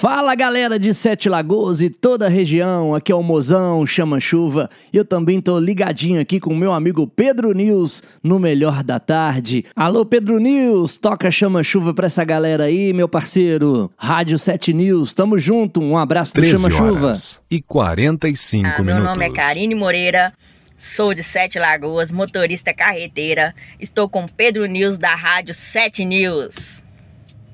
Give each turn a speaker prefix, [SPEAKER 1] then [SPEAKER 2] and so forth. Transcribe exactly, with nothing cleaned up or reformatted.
[SPEAKER 1] Fala galera de Sete Lagoas e toda a região, aqui é o Mozão, Chama Chuva, e eu também tô ligadinho aqui com o meu amigo Pedro News no Melhor da Tarde. Alô Pedro News, toca Chama Chuva pra essa galera aí, meu parceiro. Rádio Sete News, tamo junto, um abraço do Chama Chuva.
[SPEAKER 2] E quarenta e cinco
[SPEAKER 3] ah,
[SPEAKER 2] minutos.
[SPEAKER 3] Meu nome é Karine Moreira, sou de Sete Lagoas, motorista carreteira, estou com Pedro News da Rádio Sete News.